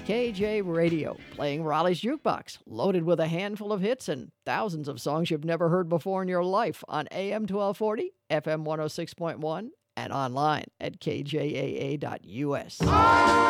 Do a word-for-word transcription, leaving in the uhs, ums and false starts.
K J Radio, playing Raleigh's Jukebox, loaded with a handful of hits and thousands of songs you've never heard before in your life on A M twelve forty, F M one oh six point one, and online at K J A A dot U S.